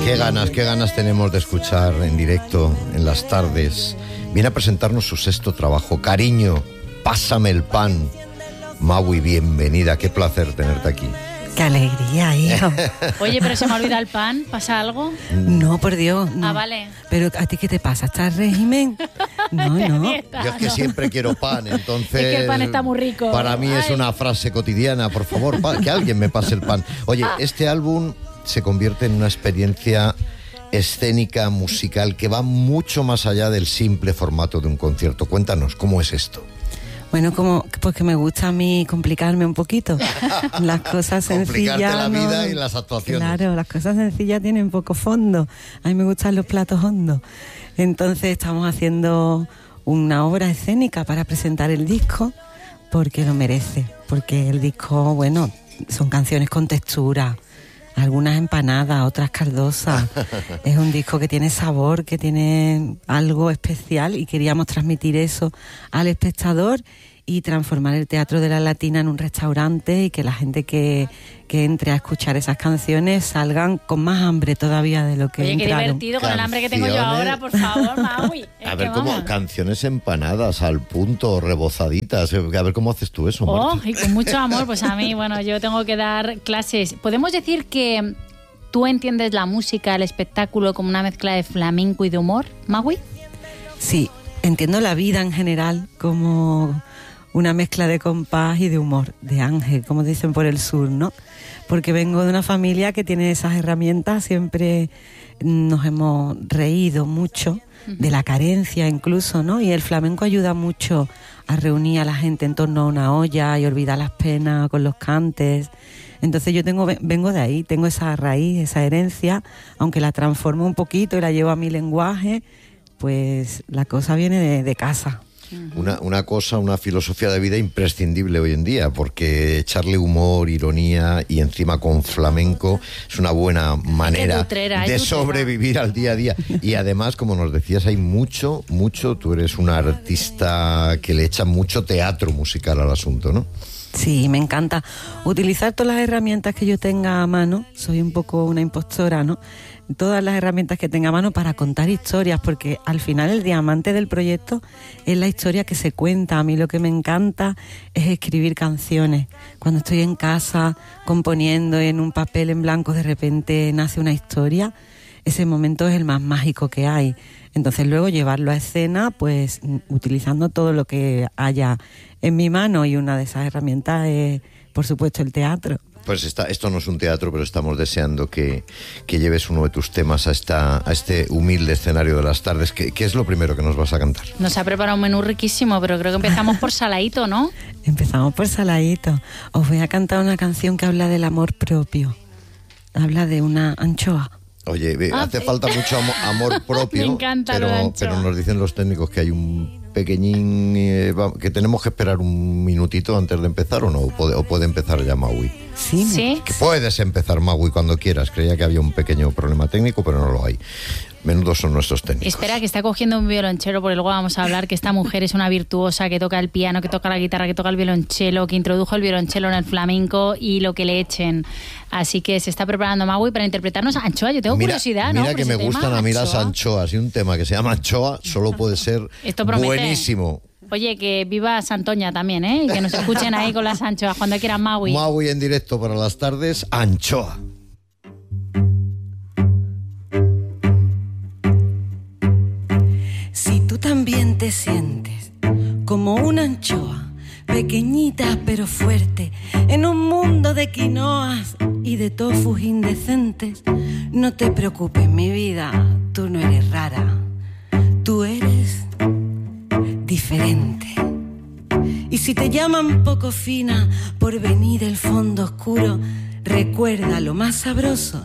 Qué ganas tenemos de escuchar en directo en las tardes. Viene a presentarnos su sexto trabajo, Cariño, pásame el pan. Maui, bienvenida, qué placer tenerte aquí. ¡Qué alegría, hijo! Oye, pero se me olvida el pan, ¿pasa algo? No, por Dios, no. Ah, vale. Pero ¿a ti qué te pasa? ¿Estás régimen? No. Yo es que siempre quiero pan, entonces... Es que el pan está muy rico. Para mí es una frase cotidiana, por favor, que alguien me pase el pan. Oye, este álbum se convierte en una experiencia escénica, musical, que va mucho más allá del simple formato de un concierto. Cuéntanos, ¿cómo es esto? Bueno, pues que me gusta a mí complicarme un poquito. Las cosas sencillas... Complicarte la vida y las actuaciones. Claro, las cosas sencillas tienen poco fondo. A mí me gustan los platos hondos. Entonces estamos haciendo una obra escénica para presentar el disco, porque lo merece. Porque el disco, bueno, son canciones con textura, algunas empanadas, otras caldosas. Es un disco que tiene sabor, que tiene algo especial, y queríamos transmitir eso al espectador y transformar el Teatro de la Latina en un restaurante, y que la gente que entre a escuchar esas canciones salgan con más hambre todavía de lo que Oye, entraron. qué divertido con el hambre que tengo yo ahora, por favor, Maui. A ver, como canciones empanadas, al punto, rebozaditas. A ver cómo haces tú eso, Marta. Y con mucho amor, pues a mí, bueno, yo tengo que dar clases. ¿Podemos decir que tú entiendes la música, el espectáculo, como una mezcla de flamenco y de humor, Maui? Sí, entiendo la vida en general como una mezcla de compás y de humor, de ángel, como dicen por el sur, ¿no? Porque vengo de una familia que tiene esas herramientas, siempre nos hemos reído mucho de la carencia incluso, ¿no? Y el flamenco ayuda mucho a reunir a la gente en torno a una olla y olvidar las penas con los cantes. Entonces yo vengo de ahí, tengo esa raíz, esa herencia, aunque la transformo un poquito y la llevo a mi lenguaje, pues la cosa viene de casa. Una filosofía de vida imprescindible hoy en día, porque echarle humor, ironía y encima con flamenco es una buena manera de sobrevivir al día a día. Y además, como nos decías, hay mucho, tú eres una artista que le echa mucho teatro musical al asunto, ¿no? Sí, me encanta utilizar todas las herramientas que yo tenga a mano. Soy un poco una impostora, ¿no? Todas las herramientas que tenga a mano para contar historias, porque al final el diamante del proyecto es la historia que se cuenta. A mí lo que me encanta es escribir canciones. Cuando estoy en casa componiendo y en un papel en blanco de repente nace una historia, ese momento es el más mágico que hay. Entonces luego llevarlo a escena, pues utilizando todo lo que haya en mi mano, y una de esas herramientas es, por supuesto, el teatro. Pues esto no es un teatro, pero estamos deseando que lleves uno de tus temas a este humilde escenario de las tardes. ¿Qué es lo primero que nos vas a cantar? Nos ha preparado un menú riquísimo, pero creo que empezamos por Saladito, ¿no? Empezamos por Saladito. Os voy a cantar una canción que habla del amor propio. Habla de una anchoa. Oye, hace falta mucho amor propio. Me encanta pero nos dicen los técnicos que hay un pequeñín... que tenemos que esperar un minutito antes de empezar, ¿o no? ¿O puede empezar ya Maui? Sí. Que puedes empezar, Maui, cuando quieras. Creía que había un pequeño problema técnico, pero no lo hay. Menudos son nuestros técnicos. Espera, que está cogiendo un violonchelo, porque luego vamos a hablar que esta mujer es una virtuosa, que toca el piano, que toca la guitarra, que toca el violonchelo, que introdujo el violonchelo en el flamenco y lo que le echen. Así que se está preparando Maui para interpretarnos a Anchoa. Yo tengo curiosidad, ¿no? Mira que me gustan a mí las anchoas, y un tema que se llama Anchoa solo puede ser buenísimo. Oye, que viva Santoña también, ¿eh? Y que nos escuchen ahí con las anchoas cuando quieran, Maui. Maui en directo para las tardes, Anchoa. Si tú también te sientes como una anchoa, pequeñita pero fuerte, en un mundo de quinoas y de tofus indecentes, no te preocupes, mi vida, tú no eres rara, tú eres diferente. Y si te llaman poco fina por venir del fondo oscuro, recuerda, lo más sabroso